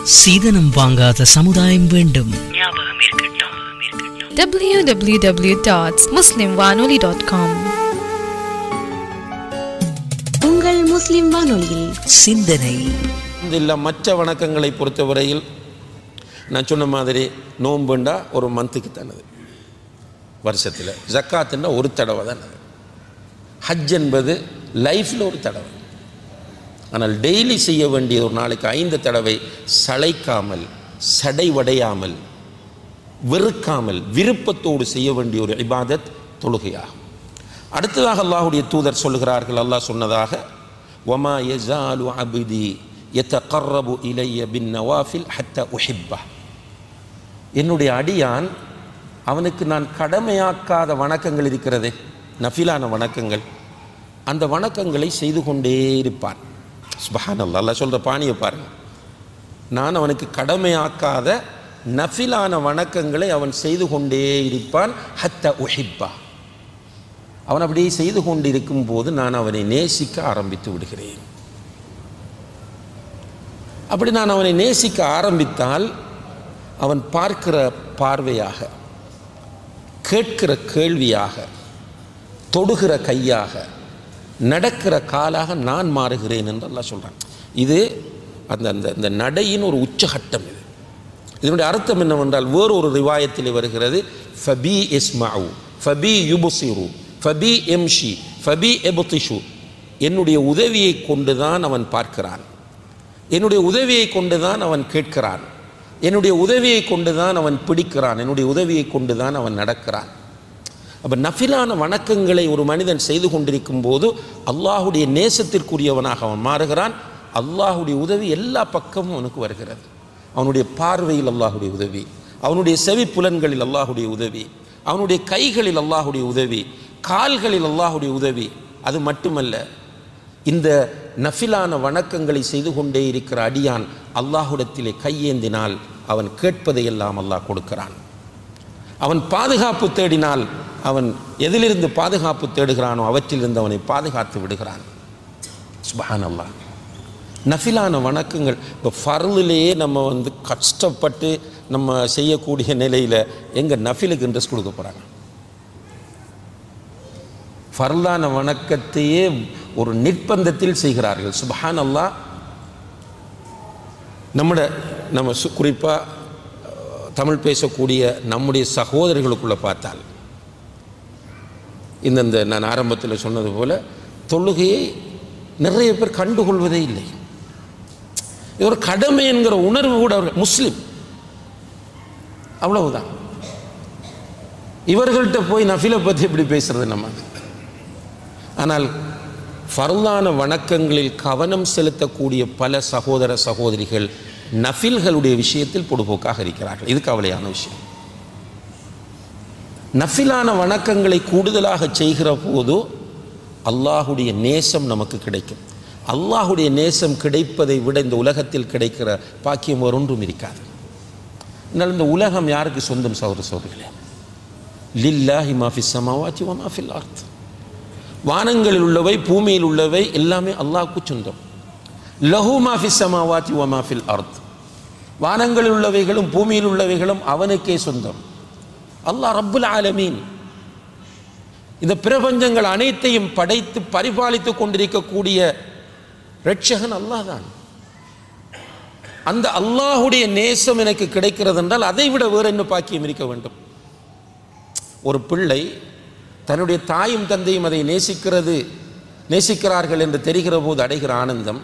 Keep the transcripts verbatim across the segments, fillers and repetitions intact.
சீதனம் வாங்காத சமுதாயம் வேண்டும். டபிள்யூ டபிள்யூ டபிள்யூ டாட் முஸ்லிம் வானொலி டாட் காம். உங்கள் முஸ்லிம் வானொலியில் சிந்தனை. இல்லை, மற்ற வணக்கங்களை பொறுத்தவரையில் நான் சொன்ன மாதிரி நோம்புண்டா ஒரு மந்த்துக்கு தானது, வருஷத்தில். ஜக்காத்துன்னா ஒரு தடவை தான். ஹஜ் என்பது லைஃப்பில் ஒரு தடவை. ஆனால் டெய்லி செய்ய வேண்டிய ஒரு நாளைக்கு ஐந்து தடவை சளைக்காமல், சடைவடையாமல், வெறுக்காமல், விருப்பத்தோடு செய்ய வேண்டிய ஒரு இபாதத் தொழுகையாகும். அடுத்ததாக அல்லாஹுடைய தூதர் சொல்கிறார்கள், அல்லாஹ் சொன்னதாக, வமா யஸாலு அப்தி யதகர்ரபு இலைய பின் நவாஃபில் ஹத்தா உஹிப்பஹ். என்னுடைய அடியான் அவனுக்கு நான் கடமையாக்காத வணக்கங்கள் இருக்கிறதே, நஃபிலான வணக்கங்கள், அந்த வணக்கங்களை செய்து கொண்டே இருப்பான். சுப்ஹானல்லாஹ், அல்லாஹ் சொல்கிற பாணியை பாருங்கள். நான் அவனுக்கு கடமையாக்காத நஃபிலான வணக்கங்களை அவன் செய்து கொண்டே இருப்பான். ஹத்தா உஹிப்பா. அவன் அப்படியே செய்து கொண்டிருக்கும் போது நான் அவனை நேசிக்க ஆரம்பித்து விடுகிறேன். அப்படி நான் அவனை நேசிக்க ஆரம்பித்தால் அவன் பார்க்கிற பார்வையாக, கேட்கிற கேள்வியாக, தொடுகிற கையாக, நடக்கிற காலாக நான் மாறுகிறேன் என்று அல்லாஹ் சொல்கிறான். இது அந்த அந்த இந்த நடையின் ஒரு உச்சகட்டம். இது இதனுடைய அர்த்தம் என்னவென்றால், வேறு ஒரு ரிவாயத்தில் வருகிறது, ஃபபி இஸ்மஉ ஃபபி யுப்சிரு ஃபபி எம்ஷி ஃபபி எப்திஷு. என்னுடைய உதவியை கொண்டுதான் அவன் பார்க்கிறான், என்னுடைய உதவியை கொண்டுதான் அவன் கேட்கிறான், என்னுடைய உதவியை கொண்டுதான் அவன் பிடிக்கிறான், என்னுடைய உதவியை கொண்டுதான் அவன் நடக்கிறான். அப்போ நஃபிலான வணக்கங்களை ஒரு மனிதன் செய்து கொண்டிருக்கும் போது அல்லாஹுடைய நேசத்திற்குரியவனாக அவன் மாறுகிறான். அல்லாஹுடைய உதவி எல்லா பக்கமும் அவனுக்கு வருகிறது. அவனுடைய பார்வையில் அல்லாஹுடைய உதவி, அவனுடைய செவி புலன்களில் அல்லாஹுடைய உதவி, அவனுடைய கைகளில் அல்லாஹுடைய உதவி, கால்களில் அல்லாஹுடைய உதவி. அது மட்டுமல்ல, இந்த நஃபிலான வணக்கங்களை செய்து கொண்டே இருக்கிற அடியான் அல்லாஹுடத்திலே கையேந்தினால் அவன் கேட்பதையெல்லாம் அல்லாஹ் கொடுக்கிறான். அவன் பாதுகாப்பு தேடினால் அவன் எதிலிருந்து பாதுகாப்பு தேடுகிறானோ அவற்றிலிருந்து அவனை பாதுகாத்து விடுகிறான். சுப்ஹானல்லாஹ். நஃபிலான வணக்கங்கள் இப்போ ஃபர்லிலேயே நம்ம வந்து கஷ்டப்பட்டு நம்ம செய்யக்கூடிய நிலையில் எங்கள் நஃபிலுக்கு இன்ட்ரெஸ்ட் கொடுக்க போகிறாங்க. ஃபர்லான வணக்கத்தையே ஒரு நிர்பந்தத்தில் செய்கிறார்கள். சுப்ஹானல்லாஹ். நம்மட நம்ம சு குறிப்பாக தமிழ் பேசக்கூடிய நம்முடைய சகோதரர்களுக்குள்ளே பார்த்தால், இந்தந்த நான் ஆரம்பத்தில் சொன்னது போல் தொழுகையை நிறைய பேர் கண்டுகொள்வதே இல்லை. இது ஒரு கடமை என்கிற உணர்வு கூட அவர்கள் முஸ்லிம், அவ்வளவுதான். இவர்கள்ட்ட போய் நஃபிலை பற்றி எப்படி பேசுறது நம்ம? ஆனால் ஃபர்லான வணக்கங்களில் கவனம் செலுத்தக்கூடிய பல சகோதர சகோதரிகள் நஃபில்களுடைய விஷயத்தில் பொடுபோக்காக இருக்கிறார்கள். இது கவலையான விஷயம். நஃபிலான வணக்கங்களை கூடுதலாக செய்கிற போது அல்லாஹுடைய நேசம் நமக்கு கிடைக்கும். அல்லாஹுடைய நேசம் கிடைப்பதை விட இந்த உலகத்தில் கிடைக்கிற பாக்கியம் ஒன்றும் இருக்காது. அதனால் இந்த உலகம் யாருக்கு சொந்தம் சகோதர சகோதரிகளே? லில்லாஹி மா ஃபிஸ் ஸமாவாத்தி வ மா ஃபில் அர்த். வானங்களில் உள்ளவை, பூமியில் உள்ளவை எல்லாமே அல்லாஹ்வுக்கு சொந்தம். லஹு மா ஃபிஸ் ஸமாவாத்தி வ மா ஃபில் அர்த். வானங்களில் உள்ளவைகளும் பூமியில் உள்ளவைகளும் அவனுக்கே சொந்தம். அல்லாஹ் ரப்புல் ஆலமீன். இந்த பிரபஞ்சங்கள் அனைத்தையும் படைத்து பரிபாலித்து கொண்டிருக்கக்கூடிய இரட்சகன் அல்லாஹ் தான். அந்த அல்லாஹுடைய நேசம் எனக்கு கிடைக்கிறது என்றால் அதை விட வேறு என்ன பாக்கியம் இருக்க வேண்டும்? ஒரு பிள்ளை தன்னுடைய தாயும் தந்தையும் அதை நேசிக்கிறது நேசிக்கிறார்கள் என்று தெரிகிற போது அடைகிற ஆனந்தம்,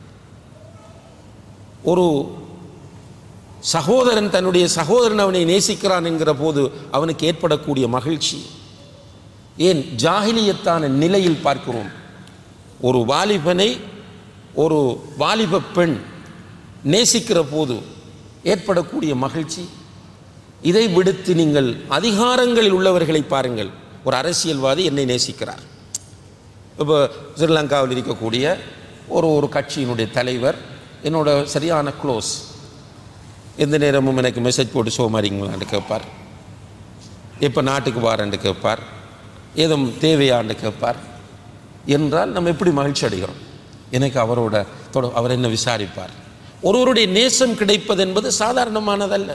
ஒரு சகோதரன் தன்னுடைய சகோதரன் அவனை நேசிக்கிறான் என்கிற போது அவனுக்கு ஏற்படக்கூடிய மகிழ்ச்சி, ஏன் ஜாஹிலியத்தான நிலையில் பார்க்கிறோம். ஒரு வாலிபனை ஒரு வாலிப பெண் நேசிக்கிற போது ஏற்படக்கூடிய மகிழ்ச்சி, இதை விடுத்து நீங்கள் அதிகாரங்களில் உள்ளவர்களை பாருங்கள். ஒரு அரசியல்வாதி என்னை நேசிக்கிறார். இப்போ ஸ்ரீலங்காவில் இருக்கக்கூடிய ஒரு ஒரு கட்சியினுடைய தலைவர் என்னோட சரியான க்ளோஸ், எந்த நேரமும் எனக்கு மெசேஜ் போட்டு சோமாரிங்களான்னு கேட்பார், எப்போ நாட்டுக்கு வாரன்னு கேட்பார், ஏதும் தேவையான்னு கேட்பார். என்றால் நம்ம எப்படி மகிழ்ச்சி அடைகிறோம்? எனக்கு அவரோட தொட அவர் என்ன விசாரிப்பார். ஒருவருடைய நேசம் கிடைப்பது என்பது சாதாரணமானதல்ல.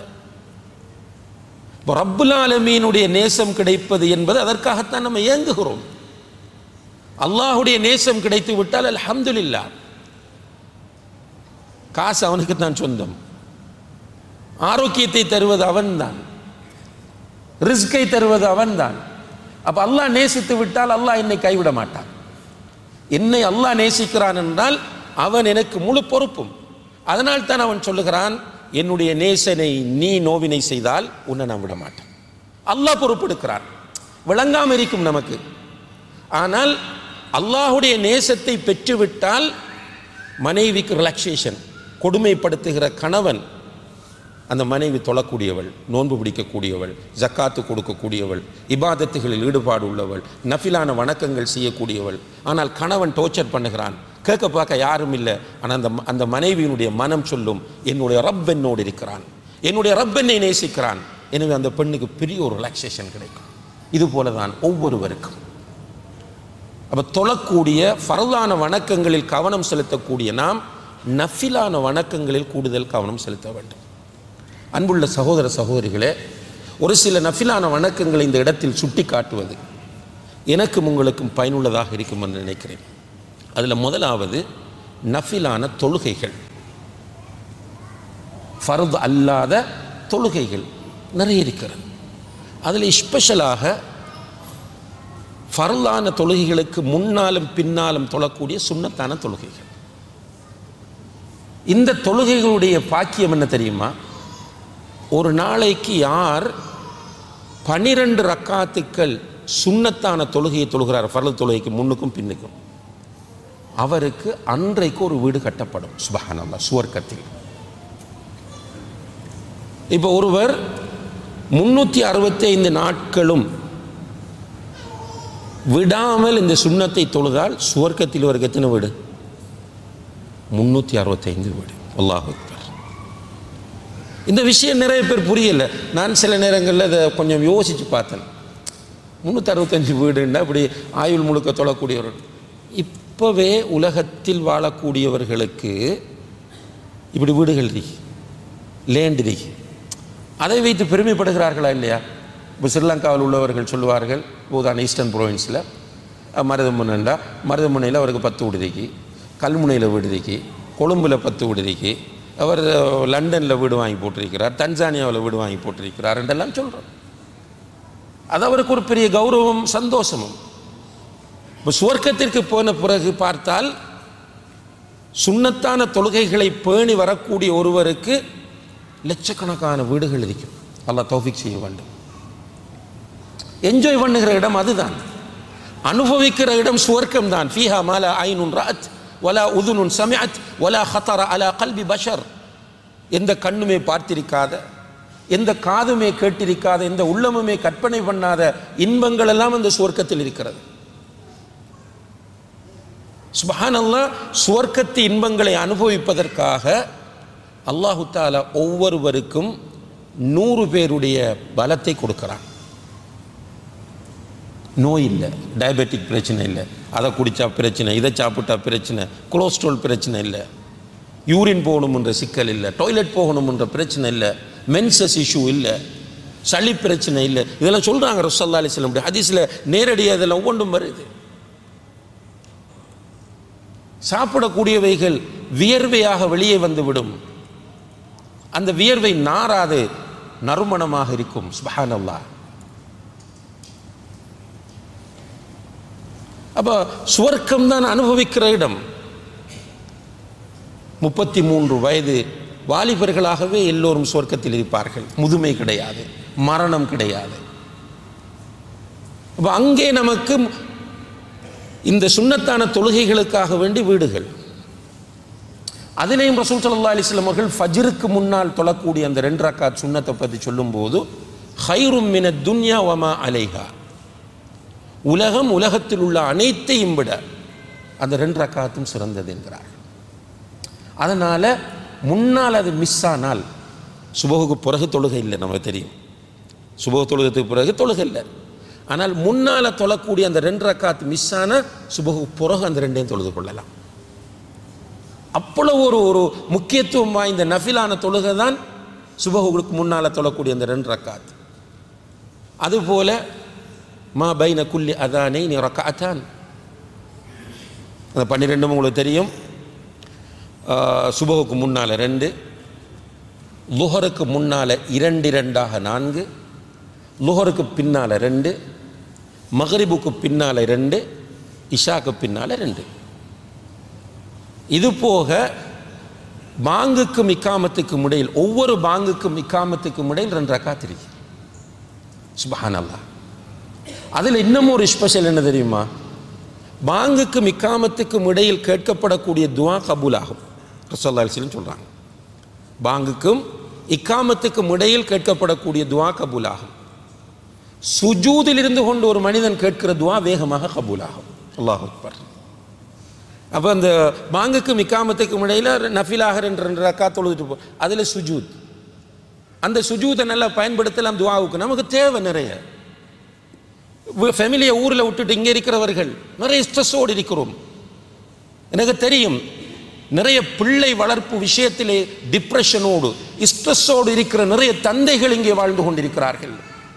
ரப்புல் ஆலமீனுடைய நேசம் கிடைப்பது என்பது அதற்காகத்தான் நம்ம ஏங்குகிறோம். அல்லாஹுடைய நேசம் கிடைத்து விட்டால் அல்ஹம்துலில்லாஹ். காசு அவனுக்கு தான் சொந்தம், ஆரோக்கியத்தை தருவது அவன்தான், ரிஸ்கை தருவது அவன்தான். அப்ப அல்லாஹ் நேசித்து விட்டால் அல்லாஹ் என்னை கைவிட மாட்டான். என்னை அல்லாஹ் நேசிக்கிறான் என்றால் அவன் எனக்கு முழு பொறுப்பும். அதனால் தான் அவன் சொல்லுகிறான், என்னுடைய நேசனை நீ நோவினை செய்தால் உன்னை நான் விட மாட்டேன். அல்லாஹ் பொறுப்பெடுக்கிறான். விளங்காமல் இருக்கும் நமக்கு. ஆனால் அல்லாஹுடைய நேசத்தை பெற்றுவிட்டால் மனைவிக்கு ரிலாக்ஸேஷன். கொடுமைப்படுத்துகிற கணவன் அந்த மனைவி தொழக்கூடியவள், நோன்பு பிடிக்கக்கூடியவள், ஜக்காத்து கொடுக்கக்கூடியவள், இபாதத்துகளில் ஈடுபாடு உள்ளவள், நஃபிலான வணக்கங்கள் செய்யக்கூடியவள். ஆனால் கணவன் டோர்ச்சர் பண்ணுகிறான், கேட்க பார்க்க யாரும் இல்லை. ஆனால் அந்த அந்த மனைவியினுடைய மனம் சொல்லும், என்னுடைய ரப் என்னோடு இருக்கிறான், என்னுடைய ரப் என்னை நேசிக்கிறான். எனவே அந்த பெண்ணுக்கு பெரிய ஒரு ரிலாக்ஸேஷன் கிடைக்கும். இது போல தான் ஒவ்வொருவருக்கும். அப்போ தொழக்கூடிய ஃபர்லான வணக்கங்களில் கவனம் செலுத்தக்கூடிய நாம் நஃபிலான வணக்கங்களில் கூடுதல் கவனம் செலுத்த வேண்டும். அன்புள்ள சகோதர சகோதரிகளே, ஒரு சில நஃபிலான வணக்கங்களை இந்த இடத்தில் சுட்டி காட்டுவது எனக்கும் உங்களுக்கும் பயனுள்ளதாக இருக்கும் என்று நினைக்கிறேன். அதில் முதலாவது நஃபிலான தொழுகைகள், ஃபர்து அல்லாத தொழுகைகள் நிறைய இருக்கிறது. அதில் ஸ்பெஷலாக ஃபர்லான தொழுகைகளுக்கு முன்னாலும் பின்னாலும் தொழக்கூடிய சுன்னத்தான தொழுகைகள். இந்த தொழுகைகளுடைய பாக்கியம் என்ன தெரியுமா? ஒரு நாளைக்கு யார் பனிரெண்டு ரக்காத்துக்கள் சுன்னத்தான தொழுகையை தொழுகிறார், ஃபர்ல் தொழுகைக்கு முன்னுக்கும் பின்னுக்கும், அவருக்கு அன்றைக்கு ஒரு வீடு கட்டப்படும். சுப்ஹானல்லாஹ், சுவர்க்கத்தில். இப்போ ஒருவர் முன்னூற்றி அறுபத்தி ஐந்து நாட்களும் விடாமல் இந்த சுன்னத்தை தொழுதால் சுவர்க்கத்தில் அவருக்கு எத்தனை வீடு? முன்னூற்றி அறுபத்தைந்து வீடு. அல்லாஹ் அக்பர். இந்த விஷயம் நிறைய பேர் புரியலை. நான் சில நேரங்களில் அதை கொஞ்சம் யோசித்து பார்த்தேன். முந்நூற்றி அறுபத்தஞ்சு வீடுன்னா இப்படி ஆயுள் முழுக்க தொழக்கூடியவர்கள். இப்போவே உலகத்தில் வாழக்கூடியவர்களுக்கு இப்படி வீடுகள் இருக்கு, லேண்ட் இருக்கு. அதை வைத்து பெருமைப்படுகிறார்களா இல்லையா? இப்போ ஸ்ரீலங்காவில் உள்ளவர்கள் சொல்லுவார்கள், உதாரண ஈஸ்டர்ன் ப்ரொவின்ஸில் மருதமுனைண்டா மருதமுனையில் அவருக்கு பத்து விடுதிக்கு, கல்முனையில் விடுதிக்கு, கொழும்பில் பத்து விடுதிக்கு, அவர் லண்டனில் வீடு வாங்கி போட்டிருக்கிறார், தன்சானியாவில் வீடு வாங்கி போட்டிருக்கிறார் என்றெல்லாம் சொல்கிறோம். அது அவருக்கு ஒரு பெரிய கௌரவம், சந்தோஷமும். இப்போ சுவர்க்கத்திற்கு போன பிறகு பார்த்தால் சுன்னத்தான தொழுகைகளை பேணி வரக்கூடிய ஒருவருக்கு லட்சக்கணக்கான வீடுகள் இருக்கும். அல்லாஹ் தௌஃபீக் செய்ய வேண்டும். என்ஜாய் பண்ணுகிற இடம் அதுதான், அனுபவிக்கிற இடம் சுவர்க்கம் தான். ஃபீஹா மாலா ஐனுன் ரஅத் வலா உதுனுன் சமிஅத் வலா ஹதர அலா கல்பி பஷர். எந்த கண்ணுமே பார்த்திருக்காத, எந்த காதுமே கேட்டிருக்காத, எந்த உள்ளமுமே கற்பனை பண்ணாத இன்பங்கள் எல்லாம் அந்த சுவர்க்கத்தில் இருக்கிறது. சுப்ஹானல்லாஹ், சுவர்க்கத்து இன்பங்களை அனுபவிப்பதற்காக அல்லாஹு தஆலா ஒவ்வொருவருக்கும் நூறு பேருடைய பலத்தை கொடுக்கிறான். நோய் இல்லை, டயபெட்டிக் பிரச்சனை இல்லை, அதை குடித்தா பிரச்சனை, இதை சாப்பிட்டா பிரச்சனை, கொலஸ்ட்ரால் பிரச்சனை இல்லை, யூரின் போகணும்ன்ற சிக்கல் இல்லை, டாய்லெட் போகணும்ன்ற பிரச்சனை இல்லை, மென்சஸ் இஷ்யூ இல்லை, சளி பிரச்சனை இல்லை. இதெல்லாம் சொல்கிறாங்க ரசூலுல்லாஹி அலைஹி வஸல்லம் ஹதீஸில் நேரடியாக இதெல்லாம் ஒவ்வொன்றும் வருது. சாப்பிடக்கூடியவைகள் வியர்வையாக வெளியே வந்துவிடும். அந்த வியர்வை நாராது நறுமணமாக இருக்கும். சுப்ஹானல்லாஹ். அப்போ சுவர்க்கம் தான் அனுபவிக்கிற இடம். முப்பத்தி மூன்று வயது வாலிபர்களாகவே எல்லோரும் சுவர்க்கத்தில் இருப்பார்கள். முதுமை கிடையாது, மரணம் கிடையாது. அப்போ அங்கே நமக்கு இந்த சுன்னத்தான தொழுகைகளுக்காக வேண்டி வீடுகள். அதிலேயும் ரசூல் ஸல்லல்லாஹு அலைஹி வஸல்லம் அவர்கள் ஃபஜ்ருக்கு முன்னால் தொழக்கூடிய அந்த ரெண்டு ரக்காத் சுன்னத்தை பற்றி சொல்லும்போது, ஹைரும் மினத் துன்யா வமா அலைஹா, உலகம் உலகத்தில் உள்ள அனைத்தையும் விட அந்த ரெண்டு ரக்காத்தும் சிறந்தது என்கிறார். அதனால் முன்னால் அது மிஸ் ஆனால், சுபஹுக்கு பிறகு தொழுகை இல்லை, நமக்கு தெரியும். சுபஹு தொழுகத்துக்கு பிறகு தொழுகை இல்லை. ஆனால் முன்னால் தொழக்கூடிய அந்த ரெண்டு ரக்காத்து மிஸ் ஆனால் சுபஹுக்கு பிறகு அந்த ரெண்டையும் தொழுது கொள்ளலாம். அவ்வளவு ஒரு ஒரு முக்கியத்துவம் வாய்ந்த நஃபிலான தொழுகை தான் சுபஹுக்கு முன்னால் தொழக்கூடிய அந்த ரெண்டு ரக்காத். அதுபோல மா பைன குல்லி அதானை நீ ரக்காத்தான், அந்த பன்னிரெண்டும் உங்களுக்கு தெரியும். சுபஹுக்கு முன்னால் ரெண்டு, லுஹருக்கு முன்னால் இரண்டு இரண்டாக நான்கு, லுஹருக்கு பின்னால் ரெண்டு, மகரிபுக்கு பின்னால் ரெண்டு, இஷாக்கு பின்னால் ரெண்டு. இது போக பாங்குக்கும் இக்காமத்துக்கும் இடையில், ஒவ்வொரு பாங்குக்கும் இக்காமத்துக்கும் இடையில் ரெண்டு ரக்காத் இருக்கு. சுப்ஹானல்லாஹ். அதில் இன்னமும் ஒரு ஸ்பெஷல் என்ன தெரியுமா? பாங்குக்கும் இக்காமத்துக்கும் இடையில் கேட்கப்படக்கூடிய துவா கபூல் ஆகும். ரசூலுல்லாஹி அலைஹி வஸல்லம் சொல்றாங்க, பாங்குக்கும் இக்காமத்துக்கும் இடையில் கேட்கப்படக்கூடிய துவா கபூல் ஆகும். சுஜூதில் இருந்து கொண்டு ஒரு மனிதன் கேட்கிற துவா வேகமாக கபூல் ஆகும். அல்லாஹ் அக்பர். அப்போ அந்த பாங்குக்கும் இக்காமத்துக்கும் இடையில் நஃபிலாக ரெண்டு ரெண்டு ரக்காத் தொழுதுட்டு போ, அதில் சுஜூத், அந்த சுஜூத்தை நல்லா பயன்படுத்தலாம் துவாவுக்கு. நமக்கு தேவை நிறைய. ஃபேமிலியை ஊரில் விட்டுட்டு இங்கே இருக்கிறவர்கள் நிறைய ஸ்ட்ரெஸ்ஸோடு இருக்கிறோம். எனக்கு தெரியும், நிறைய பிள்ளை வளர்ப்பு விஷயத்திலே டிப்ரெஷனோடு ஸ்ட்ரெஸ்ஸோடு இருக்கிற நிறைய தந்தைகள் இங்கே வாழ்ந்து கொண்டிருக்கிறார்கள்.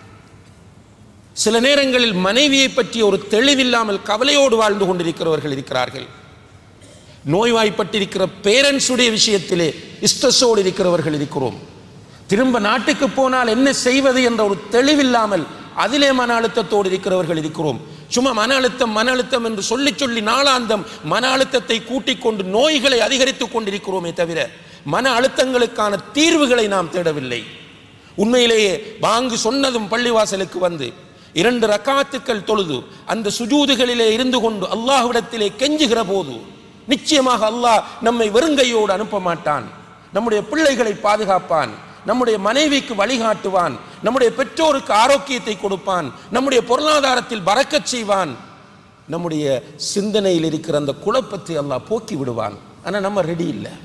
சில நேரங்களில் மனைவியை பற்றி ஒரு தெளிவில்லாமல் கவலையோடு வாழ்ந்து கொண்டிருக்கிறவர்கள் இருக்கிறார்கள். நோய்வாய்ப்பட்டிருக்கிற பேரண்ட்ஸுடைய விஷயத்திலே ஸ்ட்ரெஸ்ஸோடு இருக்கிறவர்கள் இருக்கிறோம். திரும்ப நாட்டுக்கு போனால் என்ன செய்வது என்ற ஒரு தெளிவில்லாமல் அதிலே மன அழுத்தத்தோடு இருக்கிறவர்கள் இருக்கிறோம். சும்மா மன அழுத்தம் மன அழுத்தம் என்று சொல்லி சொல்லி நாளாந்தம் மன அழுத்தத்தை கூட்டிக் கொண்டு நோய்களை அதிகரித்துக் கொண்டிருக்கிறோமே தவிர மன அழுத்தங்களுக்கான தீர்வுகளை நாம் தேடவில்லை. உண்மையிலேயே பாங்கு சொன்னதும் பள்ளிவாசலுக்கு வந்து இரண்டு ரக்காத்துக்கள் தொழுது அந்த சுஜூதுகளிலே இருந்து கொண்டு அல்லாஹ்விடத்திலே கெஞ்சுகிற போது நிச்சயமாக அல்லாஹ் நம்மை வெறுங்கையோடு அனுப்ப மாட்டான். நம்முடைய பிள்ளைகளை பாதுகாப்பான், நம்முடைய மனைவிக்கு வழிகாட்டுவான், நம்முடைய பெற்றோருக்கு ஆரோக்கியத்தை கொடுப்பான், நம்முடைய பொருளாதாரத்தில் பரக்கத் செய்வான், நம்முடைய சிந்தனையில் இருக்கிற அந்த குழப்பத்தை அல்லாஹ் போக்கி விடுவான். ஆனால் நம்ம ரெடி இல்லை.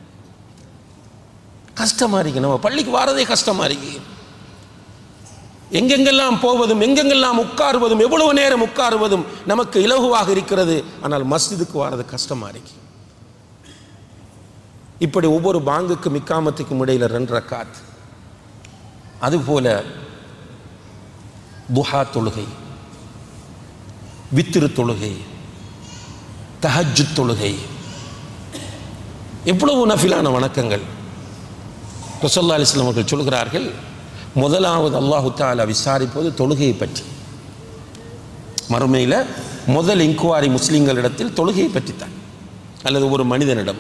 கஷ்டமா இருக்கு, நம்ம பள்ளிக்கு வாரதே கஷ்டமா இருக்கு. எங்கெங்கெல்லாம் போவதும் எங்கெங்கெல்லாம் உட்காருவதும் எவ்வளவு நேரம் உட்காருவதும் நமக்கு இலகுவாக இருக்கிறது. ஆனால் மஸ்ஜிதுக்கு வாரது கஷ்டமா இருக்கு. இப்படி ஒவ்வொரு பாங்குக்கும் இக்காமத்துக்கும் இடையில ரெண்டு ரக்காத். அதுபோல துஹா தொழுகை, வித்திரு தொழுகை, தஹஜ்ஜுத் தொழுகை, எவ்வளவு நஃபிலான வணக்கங்கள். ரசூலுல்லாஹி அலைஹி வஸல்லம் அவர்கள் சொல்கிறார்கள், முதலாவது அல்லாஹு தஆலா விசாரிப்பது தொழுகையை பற்றி. மறுமையில் முதல் இன்குவாரி முஸ்லிம்களிடத்தில் தொழுகையை பற்றித்தான், அல்லது ஒரு மனிதனிடம்.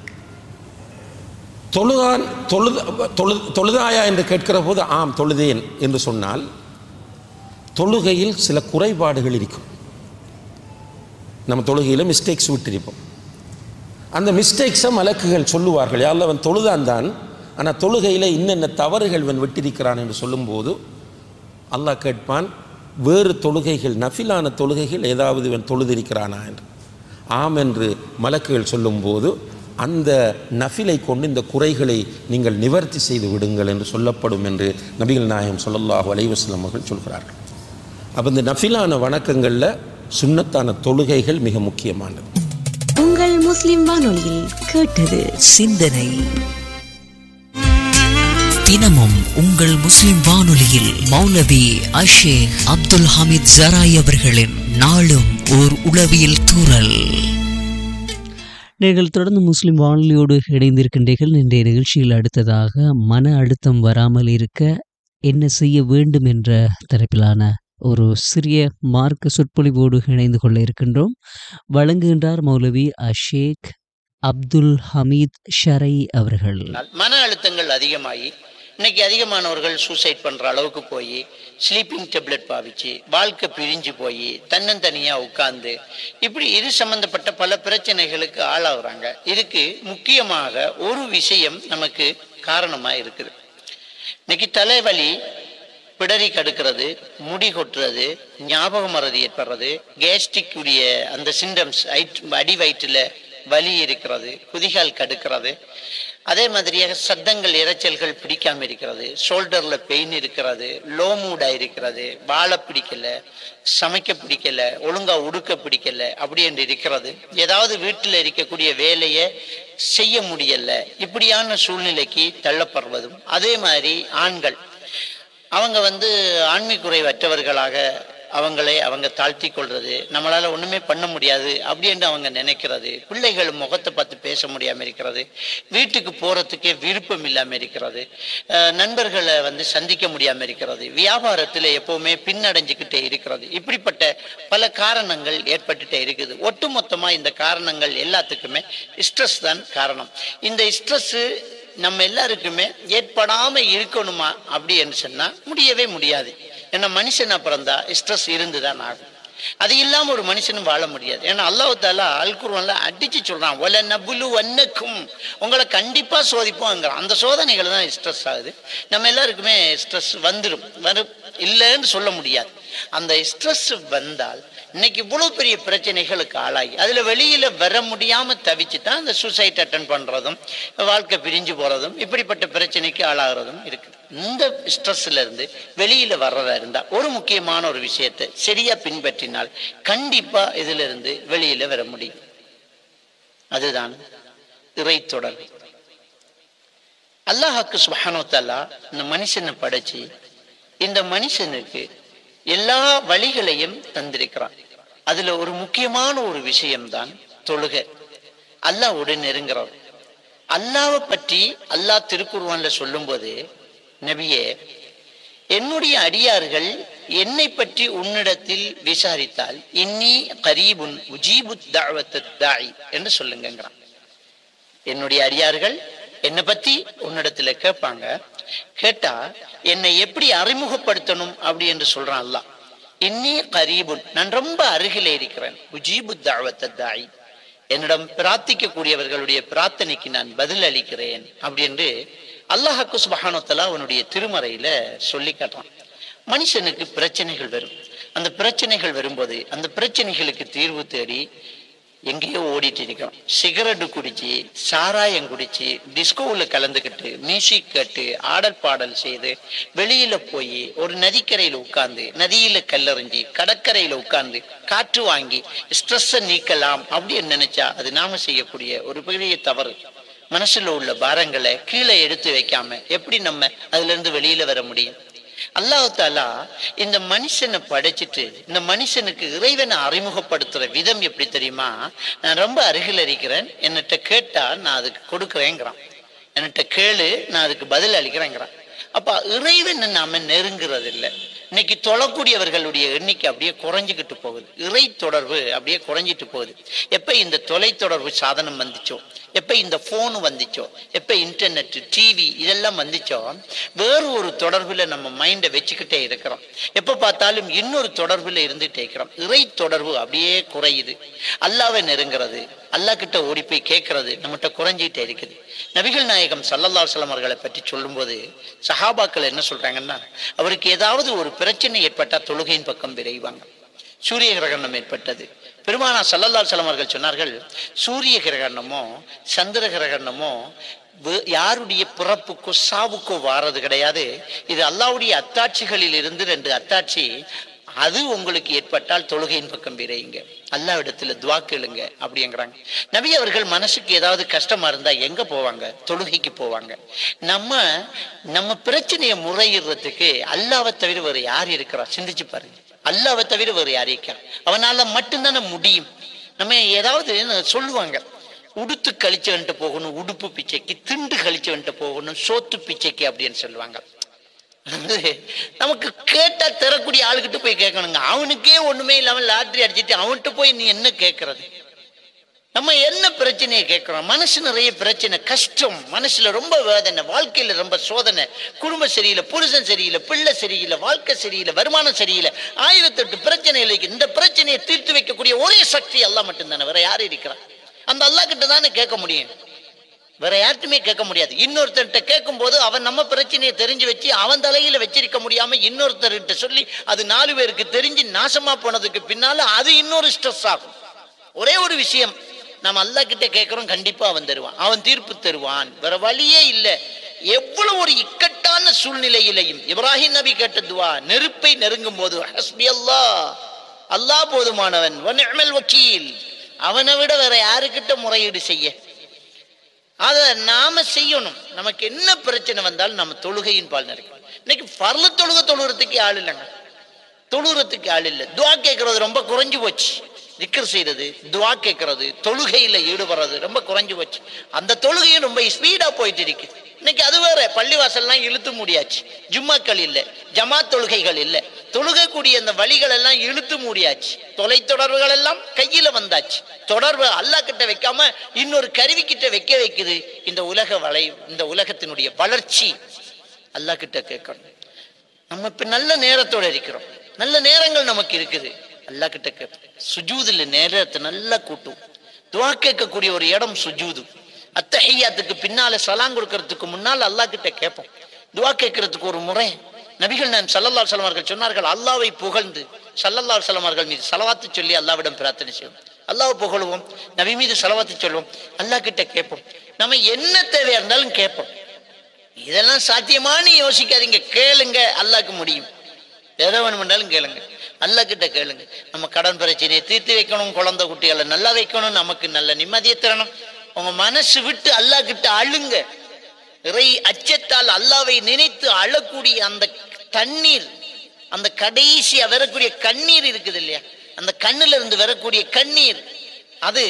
தொழுதான் தொழுது தொழு தொழுதாயா என்று கேட்கிற போது ஆம் தொழுதேன் என்று சொன்னால் தொழுகையில் சில குறைபாடுகள் இருக்கும். நம்ம தொழுகையில் மிஸ்டேக்ஸ் விட்டிருப்போம். அந்த மிஸ்டேக்ஸை மலக்குகள் சொல்லுவார்கள், யாரில் அவன் தொழுதான் தான், ஆனால் தொழுகையில் இன்னென்ன தவறுகள் இவன் விட்டிருக்கிறான் என்று சொல்லும்போது அல்லாஹ் கேட்பான், வேறு தொழுகைகள் நஃபிலான தொழுகைகள் ஏதாவது இவன் தொழுதிருக்கிறானா என்று. ஆம் என்று மலக்குகள் சொல்லும்போது அந்த நஃபிலை கொண்டு இந்த குறைகளை நீங்கள் நிவர்த்தி செய்து விடுங்கள் என்று சொல்லப்படும் என்று நபிகள் நாயகம் ஸல்லல்லாஹு அலைஹி வஸல்லம் அவர்கள் சொல்கிறார்கள். அப்போ இந்த நஃபிலான வணக்கங்களில் சுன்னத்தான தொழுகைகள் மிக முக்கியமானது. உங்கள் முஸ்லிம் வானொலியில் கேட்டது சிந்தனை. தினமும் உங்கள் முஸ்லிம் வானொலியில் மௌலவி அஷேக் அப்துல் ஹமீத் ஜராய் அவர்களின் நாளும் ஓர் உளவியல் தூறல். நீங்கள் தொடர்ந்து முஸ்லிம் வானொலியோடு இணைந்திருக்கின்றீர்கள். இன்றைய நிகழ்ச்சியில் அடுத்ததாக மன அழுத்தம் வராமல் இருக்க என்ன செய்ய வேண்டும் என்ற தரப்பிலான ஒரு சிறிய மார்க்க சொற்பொழிவோடு இணைந்து கொள்ள இருக்கின்றோம். வழங்குகின்றார் மௌலவி அஷேக் அப்துல் ஹமீத் ஷரை அவர்கள். மன அழுத்தங்கள் அதிகமாகி இன்னைக்கு அதிகமானவர்கள் சூசைட் பண்ற அளவுக்கு போய் ஸ்லீப்பிங் டேப்லெட் பாவிச்சு வாழ்க்கை பிரிஞ்சு போய் தன்னந்தனியா உட்கார்ந்து இப்படி இது சம்பந்தப்பட்ட பல பிரச்சனைகளுக்கு ஆளாகிறாங்க. இதுக்கு முக்கியமாக ஒரு விஷயம் நமக்கு காரணமா இருக்குது. இன்னைக்கு தலைவலி, பிடரி கடுக்கிறது, முடி கொட்டுறது, ஞாபக மறதி ஏற்படுறது, கேஸ்ட்ரிக் உடைய அந்த சிம்டம்ஸ், அடி வயிற்றுல வலி இருக்கிறது, குதிகால் கடுக்கிறது, அதே மாதிரியாக சத்தங்கள் இரைச்சல்கள் பிடிக்காம இருக்கிறது, ஷோல்டர்ல பெயின் இருக்கிறது, லோ மூடா இருக்கிறது, வாழ பிடிக்கல, சமைக்க பிடிக்கல, ஒழுங்கா உடுக்க பிடிக்கல, அப்படி என்று இருக்கிறது. ஏதாவது வீட்டில் இருக்கக்கூடிய வேலையை செய்ய முடியல, இப்படியான சூழ்நிலைக்கு தள்ளப்படுவதும். அதே மாதிரி ஆண்கள் அவங்க வந்து ஆண்மை குறைவற்றவர்களாக அவங்களை அவங்க தாழ்த்தி கொள்றது, நம்மளால ஒண்ணுமே பண்ண முடியாது அப்படி என்று அவங்க நினைக்கிறது, பிள்ளைகள் முகத்தை பார்த்து பேச முடியாம இருக்கிறது, வீட்டுக்கு போறதுக்கே விருப்பம் இல்லாம இருக்கிறது, நண்பர்களை வந்து சந்திக்க முடியாம இருக்கிறது, வியாபாரத்துல எப்பவுமே பின்னடைஞ்சுக்கிட்டே இருக்கிறது. இப்படிப்பட்ட பல காரணங்கள் ஏற்பட்டுட்டே இருக்குது. ஒட்டுமொத்தமா இந்த காரணங்கள் எல்லாத்துக்குமே ஸ்ட்ரெஸ் தான் காரணம். இந்த ஸ்ட்ரெஸ் நம்ம எல்லாருக்குமே ஏற்படாம இருக்கணுமா அப்படி என்று சொன்னா முடியவே முடியாது. ஏன்னா மனுஷன் பிறந்தா ஸ்ட்ரெஸ் இருந்துதான் ஆகும். அது இல்லாம ஒரு மனுஷனும் வாழ முடியாது. ஏன்னா அல்லாஹ் தஆலா அல் குர்ஆன்ல அடிச்சு சொல்றான், வல நபுலு வன்னக்கும், உங்களை கண்டிப்பா சோதிப்போம். அந்த சோதனைகள் தான் ஸ்ட்ரெஸ் ஆகுது. நம்ம எல்லாருக்குமே ஸ்ட்ரெஸ் வந்துடும், வரும் இல்லைன்னு சொல்ல முடியாது. அந்த ஸ்ட்ரெஸ் வந்தால் இன்னைக்கு இவ்வளவு பெரிய பிரச்சனைகளுக்கு ஆளாகி அதுல வெளியில வர முடியாம தவிச்சு தான் இந்த சூசைட் அட்டன் பண்றதும், வாழ்க்கை பிரிஞ்சு போறதும், இப்படிப்பட்ட பிரச்சனைக்கு ஆளாகிறதும் இருக்குது. இந்த ஸ்ட்ரெஸ்ல இருந்து வெளியில வர்றதா இருந்தா ஒரு முக்கியமான ஒரு விஷயத்தை சரியா பின்பற்றினால் கண்டிப்பா இதுல இருந்து வெளியில வர முடியும். அதுதான் இறை தொடர்பு. அல்லாஹ்வுக்கு சுப்ஹானஹு வ தஆலா இந்த மனுஷனை படைச்சு இந்த மனுஷனுக்கு எல்லா வழிகளையும் தந்திருக்கிறான். அதுல ஒரு முக்கியமான ஒரு விஷயம்தான் தொழுகை. அல்லாஹ்வோடு நெருங்குறோம். அல்லாஹ்வை பற்றி அல்லாஹ் திருக்குர்ஆன்ல சொல்லும் போது, நபியே, என்னுடைய அடியார்கள் என்னை பற்றி உன்னிடத்தில் விசாரித்தால் இன்னி கரீபுன் உஜீபு தஅவத்தத் தாஇ என்று சொல்லுங்கிறான். என்னுடைய அடியார்கள் என்னை பத்தி உன்னிடத்துல கேட்பாங்க. கேட்டா என்னை எப்படி அறிமுகப்படுத்தணும் அப்படி என்று சொல்றான் அல்லாஹ். இன்னி கரீபுன், நான் ரொம்ப அருகிலே இருக்கிறேன். உஜீபு தஅவத்தத் தாஇ, என்னிடம் பிரார்த்திக்க கூடியவர்களுடைய பிரார்த்தனைக்கு நான் பதில் அளிக்கிறேன் அப்படி என்று அல்லாஹ்வுக்கு சுப்ஹானஹு வ தஆலா அவனுடைய திருமறையில சொல்லி காட்டுறான். மனுஷனுக்கு பிரச்சனைகள் வரும். அந்த பிரச்சனைகள் வரும்போது அந்த பிரச்சனைகளுக்கு தீர்வு தேடி எங்கேயோ ஓடிட்டு இருக்கிறோம். சிகரெட்டு குடிச்சு, சாராயம் குடிச்சு, டிஸ்கோவில் கலந்துக்கிட்டு, மியூசிக் கேட்டு, ஆடல் பாடல் செய்து, வெளியில போய் ஒரு நதிக்கரையில உட்கார்ந்து, நதியில கல்லறிஞ்சி, கடற்கரையில உட்கார்ந்து காற்று வாங்கி ஸ்ட்ரெஸ்ஸை நீக்கலாம் அப்படின்னு நினைச்சா அது நாம செய்யக்கூடிய ஒரு பெரிய தவறு. மனசுல உள்ள பாரங்களை கீழே எடுத்து வைக்காம எப்படி நம்ம அதுல இருந்து வெளியில வர முடியும்? அல்லாஹ் தஆலா இந்த மனுஷனை படைச்சிட்டு இந்த மனுஷனுக்கு இறைவனை அறிமுகப்படுத்துற விதம் எப்படி தெரியுமா? நான் ரொம்ப அருகில் இருக்கிறேன், என்னட்ட கேட்டா நான் அதுக்கு கொடுக்குறேங்கிறான். என்னட்ட கேளு, நான் அதுக்கு பதில் அளிக்கிறேங்கிறான். அப்ப இறைவனை நாம நெருங்குறது இல்லை. இன்னைக்கு தொழக்கூடியவர்களுடைய எண்ணிக்கை அப்படியே குறைஞ்சிக்கிட்டு போகுது. இறை தொடர்பு அப்படியே குறைஞ்சிட்டு போகுது. எப்ப இந்த தொலை தொடர்பு சாதனம் வந்துச்சோ, எப்ப இந்த போன் வந்துச்சோ, எப்ப இன்டர்நெட், டிவி இதெல்லாம் வந்துச்சோ, வேறு ஒரு தொடர்புல நம்ம மைண்டை வச்சுக்கிட்டே இருக்கிறோம். எப்ப பார்த்தாலும் இன்னொரு தொடர்புல இருந்துட்டே இருக்கிறோம். இறை தொடர்பு அப்படியே குறையுது. அல்லாஹ்வை நெருங்கிறது, அல்லாஹ் கிட்ட ஓடி போய் கேட்கறது நம்மகிட்ட குறைஞ்சிட்டே இருக்குது. நபிகள் நாயகம் ஸல்லல்லாஹு அலைஹி வஸல்லம் அவர்களை பற்றி சொல்லும் போது சஹாபாக்கள் என்ன சொல்றாங்கன்னா, அவருக்கு ஏதாவது ஒரு பிரச்சனை ஏற்பட்டா தொழுகையின் பக்கம் விரைவாங்க. சூரிய கிரகணம் ஏற்பட்டது. பெருமானா ஸல்லல்லாஹு அலைஹி வஸல்லம் அவர்கள் சொன்னார்கள், சூரிய கிரகணமோ சந்திர கிரகணமோ யாருடைய பிறப்புக்கோ சாவுக்கோ வாரது கிடையாது. இது அல்லாஹ்வுடைய அத்தாட்சிகளில் இருந்து ரெண்டு அத்தாட்சி. அது உங்களுக்கு ஏற்பட்டால் தொழுகையின் பக்கம் விரையுங்க, அல்லாஹ் இடத்துல துவா கேளுங்க அப்படிங்கிறாங்க. நபி அவர்கள் மனசுக்கு ஏதாவது கஷ்டமா இருந்தா எங்க போவாங்க? தொழுகைக்கு போவாங்க. நம்ம நம்ம பிரச்சனையை முறையிடுறதுக்கு அல்லாஹ்வை தவிர வேறு யார் இருக்கிறா? சிந்திச்சு பாருங்க. அல்லாஹ்வை தவிர வேறு யார் இருக்கா? அவனால மட்டும்தானே முடியும். நம்ம ஏதாவது சொல்லுவாங்க, உடுத்து கழிச்சவன்ட்டு போகணும் உடுப்பு பிச்சைக்கு, திண்டு கழிச்சவன்ட்டு போகணும் சோத்து பிச்சைக்கு அப்படின்னு சொல்லுவாங்க. நமக்கு கேட்டா தரக்கூடிய ஆளுகிட்ட போய் கேட்கணுங்க. அவனுக்கே ஒண்ணுமே இல்லாம லாட்டரி அடிச்சுட்டு அவன்கிட்ட போய் நீ என்ன கேட்கறது? நம்ம என்ன பிரச்சனையை கேட்கிறோம்? மனசு நிறைய பிரச்சனை, கஷ்டம், மனசுல ரொம்ப வேதனை, வாழ்க்கையில ரொம்ப சோதனை, குடும்பம் சரியில்லை, புருஷன் சரியில்லை, பிள்ளை சரியில்லை, வாழ்க்கை சரியில்லை, வருமானம் சரியில்லை, ஆயிரத்தெட்டு பிரச்சனைகள். இந்த பிரச்சனையை தீர்த்து வைக்கக்கூடிய ஒரே சக்தி அல்லாஹ் மட்டும்தானே, வேற யாரு இருக்கிறா? அந்த அல்லாஹ் கிட்ட தானே கேட்க முடியும், வேற யார்ட்டுமே கேட்க முடியாது. இன்னொருத்தர்கிட்ட கேட்கும் போது அவன் நம்ம பிரச்சனையை தெரிஞ்சு வச்சு அவன் தலையில வச்சிருக்க முடியாம இன்னொருத்தர்கிட்ட சொல்லி அது நாலு பேருக்கு தெரிஞ்சு நாசமா போனதுக்கு பின்னால அது இன்னொரு ஸ்ட்ரெஸ் ஆகும். ஒரே ஒரு விஷயம், நாம் அல்லாஹ் கிட்ட கேட்கிறோம், கண்டிப்பா அவன் தருவான், அவன் தீர்ப்பு தருவான், வேற வழியே இல்லை. எவ்வளவு ஒரு இக்கட்டான சூழ்நிலையிலையும் இப்ராஹிம் நபி கேட்ட துவா, நெருப்பை நெருங்கும் போது ஹஸ்பி அல்லாஹ், அல்லாஹ் போதுமானவன், வ நிஅமல் வக்கீல், அவனை விட வேற யாருக்கிட்ட முறையீடு செய்ய? அதை நாம செய்யணும். நமக்கு என்ன பிரச்சனை வந்தாலும் நம்ம தொழுகையின் பால் நினைக்கணும். இன்னைக்கு பர்ல தொழுகை தொழுகிறதுக்கு ஆள் இல்லைங்க, தொழுகிறதுக்கு ஆள் இல்லை. துவா கேட்கறது ரொம்ப குறைஞ்சு போச்சு. திக்ர் செய்யறது, துவா கேட்கறது, தொழுகையில ஈடுபடுறது ரொம்ப குறைஞ்சு போச்சு. அந்த தொழுகையும் ரொம்ப ஸ்பீடா போயிட்டு இருக்கு. இன்னைக்கு அது வேற, பள்ளிவாசல்லாம் இழுத்து மூடியாச்சு, ஜும்மாக்கள் இல்லை, ஜமாத் தொழுகைகள் இல்லை, தொழுகை கூடிய அந்த வழிகள் எல்லாம் இழுத்து மூடியாச்சு, தொலை தொடர்புகள் எல்லாம் கையில வந்தாச்சு. தொடர்பு அல்லாஹ் கிட்ட வைக்காம இன்னொரு கருவி கிட்ட வைக்க வைக்குது. இந்த உலக வளை, இந்த உலகத்தினுடைய வளர்ச்சி அல்லாஹ் கிட்ட கேட்கணும். நம்ம இப்ப நல்ல நேரத்தோட இருக்கிறோம், நல்ல நேரங்கள் நமக்கு இருக்குது, அல்லாஹ் கிட்ட கேட்போம். சுஜூதுல நேரத்தை நல்லா கூட்டும். துவா கேட்கக்கூடிய ஒரு இடம் சுஜூது. அத்தஹியாத்துக்கு பின்னால சலாம் கொடுக்கறதுக்கு முன்னால் அல்லாஹ் கிட்ட கேட்போம். துவா கேட்கறதுக்கு ஒரு முறை நபிகள் நான் ஸல்லல்லாஹு அலைஹி வஸல்லம் அவர்கள் சொன்னார்கள், அல்லாஹ்வை புகழ்ந்து ஸல்லல்லாஹு அலைஹி வஸல்லம் அவர்கள் மீது ஸலவாத்து சொல்லி அல்லாஹ்விடம் பிரார்த்தனை செய்வோம். அல்லாஹ்வை புகழுவோம், நபி மீது ஸலவாத்து சொல்லுவோம், அல்லாஹ் கிட்ட கேட்போம். நம்ம என்ன தேவையா இருந்தாலும் கேட்போம். இதெல்லாம் சாத்தியமானு யோசிக்காதீங்க, கேளுங்க, அல்லாஹ்க்கு முடியும். எதை வேணுமென்றாலும் கேளுங்க, அல்லாஹ் கிட்ட கேளுங்க. நம்ம கடன் பிரச்சனையை தீர்த்து வைக்கணும், குழந்தை குட்டிகளை நல்லா வைக்கணும், நமக்கு நல்ல நிம்மதியை தரணும். உங்க மனசு விட்டு அல்லாஹ் கிட்ட அழுங்க. இறை அச்சத்தால் அல்லாஹ்வை நினைத்து அழக்கூடிய அந்த தண்ணீர், அந்த கடைசியா வரக்கூடிய கண்ணீர் இருக்குது இல்லையா, அந்த கண்ணுல இருந்து வரக்கூடிய கண்ணீர், அது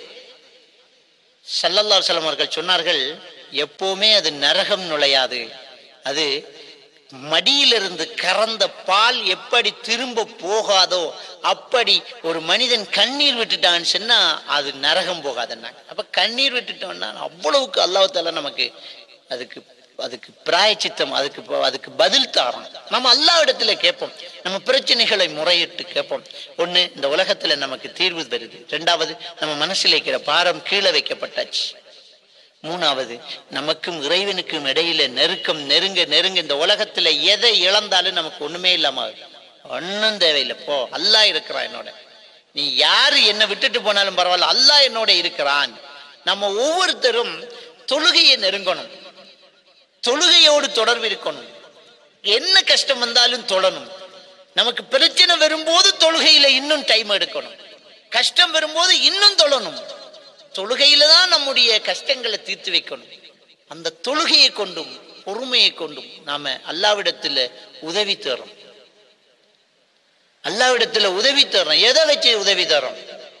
ஸல்லல்லாஹு அலைஹி வஸல்லம் அவர்கள் சொன்னார்கள், எப்பவுமே அது நரகம் நுழையாது. அது மடியிலிருந்து கறந்த பால் எப்படி திரும்ப போகாதோ அப்படி ஒரு மனிதன் கண்ணீர் விட்டுட்டான்னு சொன்னா அது நரகம் போகாதுன்னாங்க. அப்ப கண்ணீர் விட்டுட்டோம்னா அவ்வளவுக்கு அல்லாஹ் தஆலா நமக்கு அதுக்கு அதுக்கு பிராயச்சித்தம், அதுக்கு அதுக்கு பதில் தாரோம். நம்ம அல்லாஹ் இடத்துல கேட்போம், நம்ம பிரச்சனைகளை முறையிட்டு கேட்போம். ஒண்ணு, இந்த உலகத்துல நமக்கு தீர்வு வருது. ரெண்டாவது, நம்ம மனசுல இருக்கிற பாரம் கீழே வைக்கப்பட்டாச்சு. மூணாவது, நமக்கும் இறைவனுக்கும் இடையில நெருக்கம் நெருங்க நெருங்க இந்த உலகத்துல எதை இழந்தாலும் நமக்கு ஒண்ணுமே இல்லாம ஒன்னும் தேவையில்லை, போ அல்லாஹ் இருக்கிறான் என்னோட, நீ யாரு என்ன விட்டுட்டு போனாலும் பரவாயில்ல, அல்லாஹ் என்னோட இருக்கிறான். நம்ம ஒவ்வொருத்தரும் தொழுகையை நெருங்கணும், தொழுகையோடு தொடர்பு இருக்கணும். என்ன கஷ்டம் வந்தாலும் தொழணும். நமக்கு பிரச்சனை வரும்போது தொழுகையில இன்னும் டைம் எடுக்கணும், கஷ்டம் வரும்போது இன்னும் தொழணும். தொழுகையில தான் நம்முடைய கஷ்டங்களை தீர்த்து வைக்கணும். அந்த தொழுகையை கொண்டும் பொறுமையை கொண்டும் நாம அல்லாஹ்விடத்துல உதவி தரோம். அல்லாஹ்விடத்துல உதவி தரோம். எதை வச்சு உதவி தரோம்?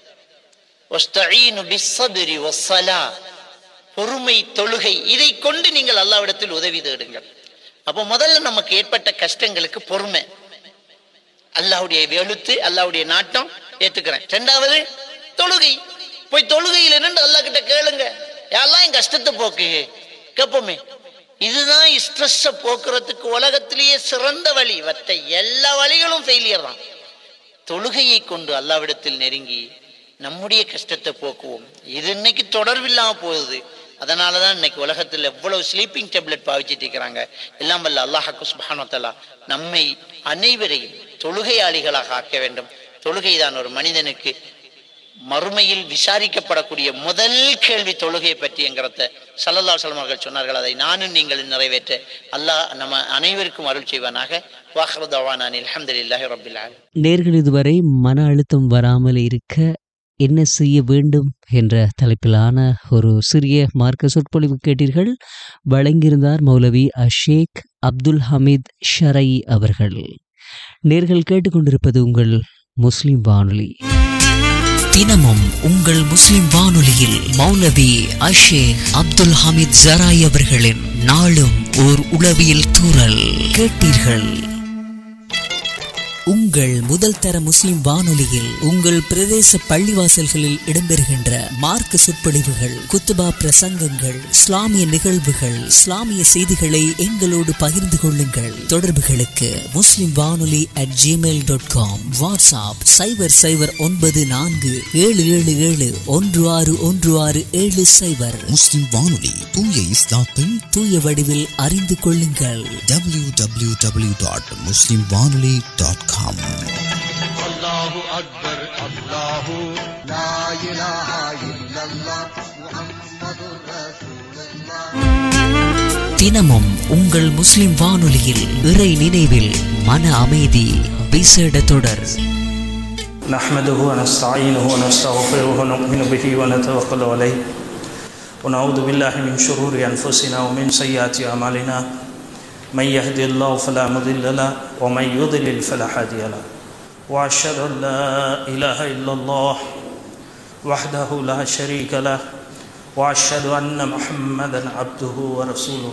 வஸ்தஈனு பிஸ்ஸப்ரி வஸ்ஸலா, பொறுமை, தொழுகை, இதை கொண்டு நீங்கள் அல்லாஹ்விடத்தில் உதவி தேடுங்கள். அப்போ முதல்ல நமக்கு ஏற்பட்ட கஷ்டங்களுக்கு பொறுமை, அல்லாஹ்வுடைய எழுத்து, அல்லாஹ்வுடைய நாட்டம் ஏத்துக்கிறேன். ரெண்டாவது தொழுகை, போய் தொழுகையில் நின்று அல்லாஹ் கிட்ட கேளுங்க, யாரெல்லாம் என் கஷ்டத்தை போக்கு கேட்போமே. இதுதான் ஸ்ட்ரெஸ்ஸை போக்குறதுக்கு உலகத்திலேயே சிறந்த வழி. மற்ற எல்லா வழிகளும் ஃபெயிலியர் தான். தொழுகையை கொண்டு அல்லாஹ்விடத்தில் நெருங்கி நம்முடைய கஷ்டத்தை போக்குவோம். இது இன்னைக்கு தொடர்பில்லாம போகுது. அதனாலதான் இன்னைக்கு உலகத்தில் எவ்வளவு ஸ்லீப்பிங் டேப்லெட் பாவிச்சிட்டு இருக்கிறாங்க. எல்லாம் வல்ல அல்லாஹ் சுப்ஹானஹு வ தஆலா நம்மை அனைவரையும் தொழுகையாளிகளாக ஆக்க வேண்டும். தொழுகைதான் ஒரு மனிதனுக்கு மறுமையில் விசாரிக்கப்படக்கூடிய முதல் கேள்வி தொழுகை பற்றி என்கிறத ஸல்லல்லாஹு அலைஹி வஸல்லம் அவர்கள் சொன்னார்கள். அதை நானும் நீங்கள் நிறைவேற்ற அல்லாஹ் நம்ம அனைவருக்கும் அருள் செய்வானாக. வாஹிரு தஅவானா அல்ஹம்துலில்லாஹி ரப்பில் ஆலமீன். நேர்கள் இதுவரை மன அழுத்தம் வராமல் இருக்க என்ன செய்ய வேண்டும் என்ற தலைப்பிலான ஒரு சிறிய மார்க்க சொற்பொழிவு கேட்டீர்கள். வழங்கியிருந்தார் மௌலவி அஷேக் அப்துல் ஹமீத் ஷரை அவர்கள். நேர்கள் கேட்டுக்கொண்டிருப்பது உங்கள் முஸ்லிம் வானொலி. தினமும் உங்கள் முஸ்லிம் வானொலியில் மௌலவி அஷேக் அப்துல் ஹமீத் ஜராய் அவர்களின் நாளும் ஓர் உளவியல் தூறல் கேட்டீர்கள். உங்கள் முதல் தர முஸ்லிம் வானொலியில் உங்கள் பிரதேச பள்ளிவாசல்களில் இடம்பெறுகின்ற மார்க்க சொற்பொழிவுகள், குத்துபா பிரசங்கங்கள், இஸ்லாமிய நிகழ்வுகள், இஸ்லாமிய செய்திகளை எங்களோடு பகிர்ந்து கொள்ளுங்கள். தொடர்புகளுக்கு முஸ்லிம் வானொலி at Gmail dot com, WhatsApp சைபர் சைபர் ஒன்பது நான்கு ஏழு ஏழு ஏழு ஒன்று ஆறு ஒன்று ஆறு ஏழு சைபர். முஸ்லிம் வானொலி, தூய இஸ்லாத்தை தூய வடிவில் அறிந்து கொள்ளுங்கள். டபிள்யூ டபிள்யூ டபிள்யூ டாட் முஸ்லிம் வானொலி டாட் காம். அல்லாஹு அக்பர் அல்லாஹு லா இலாஹா இல்லல்லாஹ் முஹம்மதுர் ரசூலுல்லாஹ். தினமும் உங்கள் முஸ்லிம் வானொலியில் இறை நினைவில் மன அமைதி விசேட தொடர். نحمده ونستعينه ونستغفره ونؤمن به ونتوكل عليه ونعوذ بالله من شرور أنفسنا ومن سيئات أعمالنا من يهد الله فلا مضل له ومن يضلل فلا هادي له وأشهد أن لا إله إلا الله وحده لا شريك له وأشهد أن محمدا عبده ورسوله.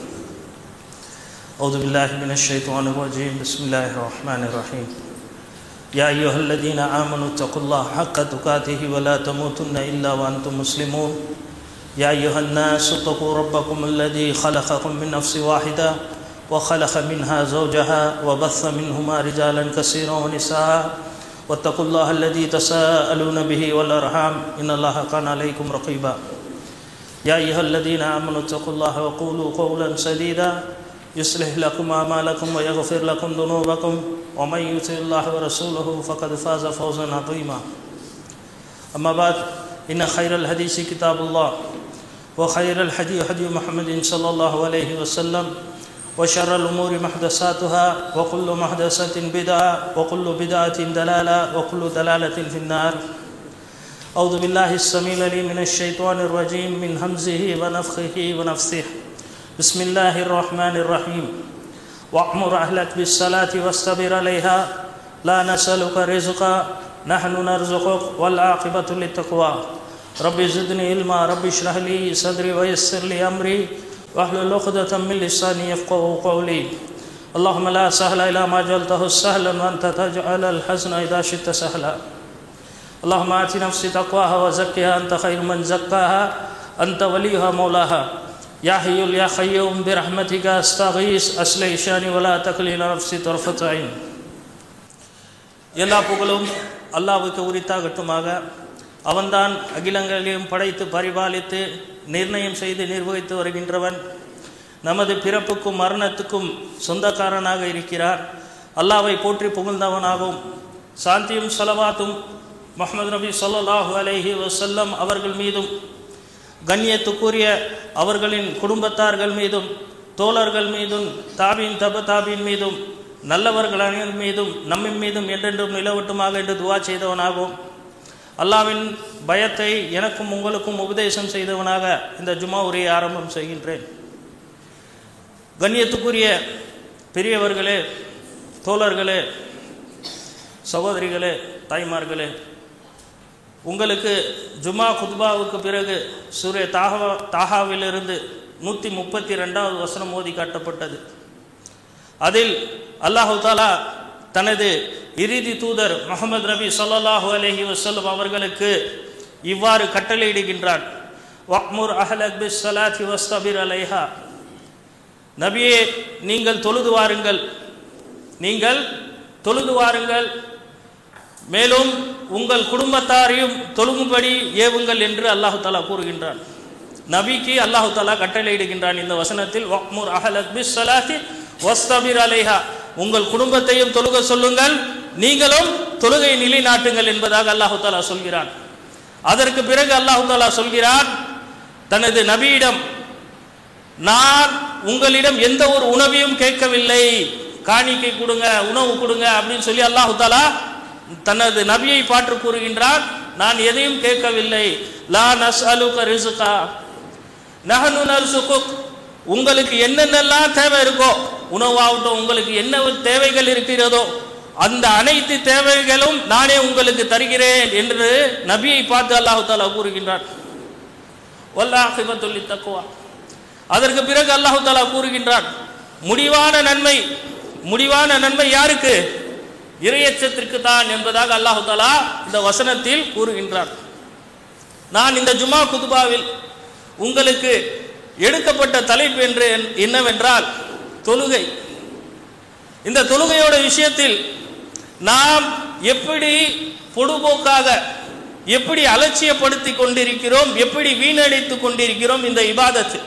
أعوذ بالله من الشيطان الرجيم. بسم الله الرحمن الرحيم. يا أيها الذين آمنوا اتقوا الله حق تقاته ولا تموتن إلا وأنتم مسلمون. يا أيها الناس اتقوا ربكم الذي خلقكم من نفس واحدة وخلق منها زوجها وبث منهما رجالا كثيرا ونساء واتقوا الله الذي تساءلون به والأرحام إن الله كان عليكم رقيبا. يا أيها الذين آمنوا اتقوا الله وقولوا قولا سديدا يصلح لكم أعمالكم ويغفر لكم ذنوبكم ومن يطع الله ورسوله فقد فاز فوزا عظيما. أما بعد إن خير الحديث كتاب الله وخير الهدي هدي محمد صلى الله عليه وسلم وشر الأمور محدثاتها وكل محدثة بدعة وكل بدعة ضلالة وكل ضلالة في النار. أعوذ بالله السميع العليم من الشيطان الرجيم من همزه ونفخه ونفثه. بسم الله الرحمن الرحيم. وأمر أهلك بالصلاة واصطبر عليها لا نسألك رزقا نحن نرزقك والعاقبة للتقوى. رب زدني علما رب اشرح لي صدري ويسر لي أمري واحلل عقدة من لساني يفقهوا قولي. اللهم لا سهل إلا ما جعلته سهلا وأنت تجعل الحزن إذا شئت سهلا. اللهم آت نفسي تقواها وزكها أنت خير من زكاها أنت وليها مولاها. يا حي يا قيوم برحمتك أستغيث أصلح شأني ولا تكلني إلى نفسي طرفة عين. எல்லா புகழும் அல்லாஹ்வுக்கு உரித்தாகட்டுமாக. அவன்தான் அகிலங்களையும் படைத்து பரிபாலித்து நிர்ணயம் செய்து நிர்வகித்து வருகின்றவன். நமது பிறப்புக்கும் மரணத்துக்கும் சொந்தக்காரனாக இருக்கிறார். அல்லாஹ்வை போற்றி புகழ்ந்தவனாகவும் சாந்தியும் ஸலவாத்தும் முஹம்மது நபி ஸல்லல்லாஹு அலைஹி வஸல்லம் அவர்கள் மீதும் கண்ணியத்துக்குரிய அவர்களின் குடும்பத்தார்கள் மீதும் தோழர்கள் மீதும் தாபீன் தப தாபீன் மீதும் நல்லவர்கள் அனைவர் மீதும் நம்மின் மீதும் என்றென்றும் நிலவட்டுமாக என்று துவா செய்தவனாகவும் அல்லாஹ்வின் பயத்தை எனக்கும் உங்களுக்கும் உபதேசம் செய்தவனாக இந்த ஜுமா உரையை ஆரம்பம் செய்கின்றேன். கண்ணியத்துக்குரிய பெரியவர்களே, தோழர்களே, சகோதரிகளே, தாய்மார்களே, உங்களுக்கு ஜுமா குத்பாவுக்கு பிறகு சூரிய தாஹா தாஹாவிலிருந்து நூற்றி முப்பத்தி ரெண்டாவது வசனம் ஓதி காட்டப்பட்டது. அதில் அல்லாஹு தாலா தனது இறுதி தூதர் முஹம்மது நபி ஸல்லல்லாஹு அலைஹி வஸல்லம் அவர்களுக்கு இவ்வாறு கட்டளையிடுகின்றான். வக்முர் அஹ்லக் பிஸ்ஸலாத்தி வஸ்தபிர் அலைஹா. நபியே, நீங்கள் தொழுது வாருங்கள், நீங்கள் தொழுது வாருங்கள், மேலும் உங்கள் குடும்பத்தாரையும் தொழுகும்படி ஏவுங்கள் என்று அல்லாஹு தாலா கூறுகின்றான். நபிக்கு அல்லாஹு தாலா கட்டளையிடுகின்றான் இந்த வசனத்தில், வக்முர் அஹ்லக் பிஸ்ஸலாத்தி வஸ்தபிர் அலைஹா. உங்கள் குடும்பத்தையும் தொழுக சொல்லுங்கள், நீங்களும் தொழுகை நிலைநாட்டுங்கள் என்பதாக அல்லாஹு தாலா சொல்கிறான். அதற்கு பிறகு அல்லாஹு தாலா சொல்கிறான் தனது நபியிடம், நான் உங்களிடம் எந்த ஒரு உணவையும் கேட்கவில்லை, காணிக்கை கொடுங்க, உணவு கொடுங்க அப்படின்னு சொல்லி அல்லாஹு தாலா தனது நபியை பாற்று கூறுகின்றான். நான் எதையும் கேட்கவில்லை. லா நஸ்அலுக ரிஸ்கா நஹ்னு நர்சுகுக். உங்களுக்கு என்னென்னலாம் தேவை இருக்கோ, உணவாகட்டும், உங்களுக்கு என்ன தேவைகள் இருக்கிறதோ அந்த அனைத்து தேவைகளும் நானே உங்களுக்கு தருகிறேன் என்று நபியை பார்த்து அல்லாஹு தாலா கூறுகின்றான். வல்லாஹிபத்துல் தக்வா. அதற்கு பிறகு அல்லாஹு தாலா கூறுகின்றான், முடிவான நன்மை, முடிவான நன்மை யாருக்கு? இறையச்சத்திற்கு தான் என்பதாக அல்லாஹு தாலா இந்த வசனத்தில் கூறுகின்றான். நான் இந்த ஜுமா குதுபாவில் உங்களுக்கு எடுக்கப்பட்ட தலைப்பு என்று என்னவென்றால் தொழுகை. இந்த தொழுகையோட விஷயத்தில் நாம் எப்படி பொடுபோக்காக, எப்படி அலட்சியப்படுத்தி கொண்டிருக்கிறோம், எப்படி வீணடித்து கொண்டிருக்கிறோம் இந்த இபாதத்து.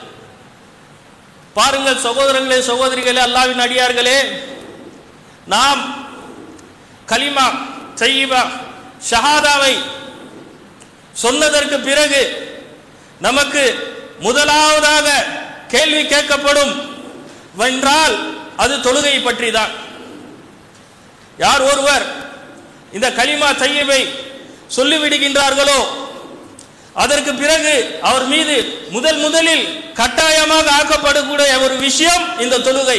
பாருங்கள் சகோதரர்களே, சகோதரிகளே, அல்லாஹ்வின் அடியார்களே, நாம் கலிமா தய்யிபா ஷஹாதாவை சொன்னதற்கு பிறகு நமக்கு முதலாவதாக கேள்வி கேட்கப்படும் என்றால் அது தொழுகை பற்றி தான். யார் ஒருவர் இந்த கலிமா தய்யிபை சொல்லிவிடுகின்றார்களோ அதற்கு பிறகு அவர் மீது முதல் முதலில் கட்டாயமாக ஆக்கப்படக்கூடிய ஒரு விஷயம் இந்த தொழுகை.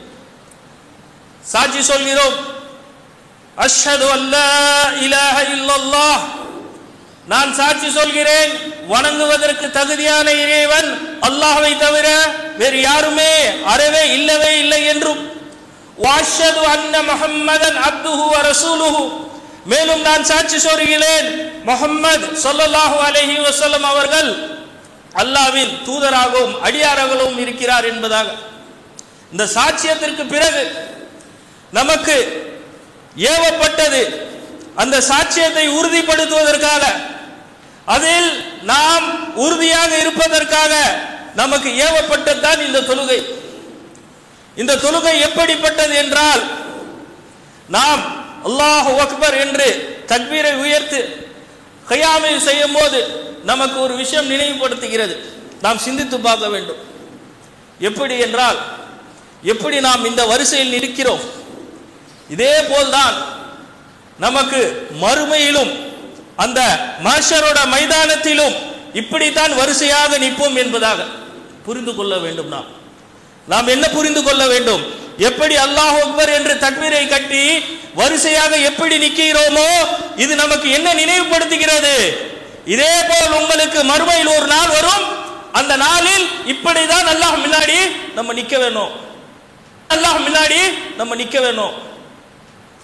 சாட்சி சொல்கிறோம், அஷ்ஹது அல்லா இலாஹ இல்லல்லாஹ், நான் சாட்சி சொல்கிறேன் வணங்குவதற்கு தகுதியான இறைவன் அல்லாஹ்வை தவிர வேறு யாருமே அறவே இல்லவே இல்லை என்றும், வஅஷ்ஹது அன்ன முஹம்மதன் அப்துஹு வ ரசூலுஹு, மேலும் நான் சாட்சி சொல்கிறேன் முஹம்மது ஸல்லல்லாஹு அலைஹி வஸல்லம் அவர்கள் அல்லாஹ்வின் தூதராகவும் அடியாராகவும் இருக்கிறார் என்பதாக. இந்த சாட்சியத்திற்கு பிறகு நமக்கு ஏவப்பட்டது அந்த சாட்சியத்தை உறுதிப்படுத்துவதற்காக, அதில் நாம் உறுதியாக இருப்பதற்காக நமக்கு ஏவப்பட்டதுதான் இந்த தொழுகை. இந்த தொழுகை எப்படிப்பட்டது என்றால், நாம் அல்லாஹு அக்பர் என்று தக்பீரை உயர்த்து கியாமை செய்யும் போது நமக்கு ஒரு விஷயம் நினைவுபடுத்துகிறது. நாம் சிந்தித்து பார்க்க வேண்டும். எப்படி என்றால், எப்படி நாம் இந்த வரிசையில் நிற்கிறோம், இதே போல்தான் நமக்கு மறுமையிலும் அந்த மஹ்ஷரோட மைதானத்திலும் இப்படித்தான் வரிசையாக நிற்போம் என்பதாக புரிந்து கொள்ள வேண்டும். நாம் நாம் என்ன புரிந்து கொள்ள வேண்டும்? எப்படி அல்லாஹ் அக்பர் என்று தக்பீரை கட்டி வரிசையாக எப்படி நிற்கிறோமோ இது நமக்கு என்ன நினைவுபடுத்துகிறது? இதே போல் உங்களுக்கு மறுமையில் ஒரு நாள் வரும், அந்த நாளில் இப்படிதான் அல்லாஹ் முன்னாடி நம்ம நிற்க வேணும், அல்லாஹ் முன்னாடி நம்ம நிற்க வேணும்.